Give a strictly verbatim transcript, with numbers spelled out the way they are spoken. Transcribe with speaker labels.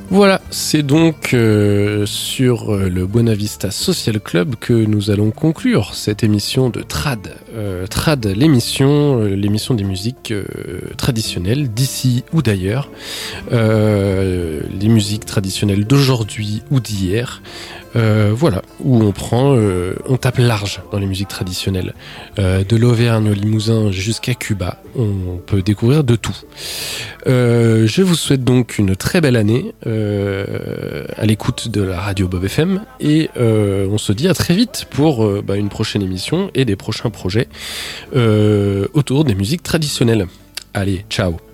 Speaker 1: Voilà, c'est donc euh, sur le Buena Vista Social Club que nous allons conclure cette émission de Trad. Euh, Trad, l'émission, euh, l'émission des musiques euh, traditionnelles d'ici ou d'ailleurs, euh, les musiques traditionnelles d'aujourd'hui ou d'hier. Euh, voilà, où on prend, euh, on tape large dans les musiques traditionnelles. Euh, de l'Auvergne au Limousin jusqu'à Cuba, on peut découvrir de tout. Euh, je vous souhaite donc une très belle année euh, à l'écoute de la radio Bob F M et euh, on se dit à très vite pour euh, bah, une prochaine émission et des prochains projets euh, autour des musiques traditionnelles. Allez, ciao!